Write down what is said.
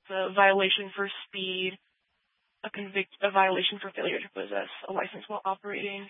a violation for speed, a violation for failure to possess a license while operating.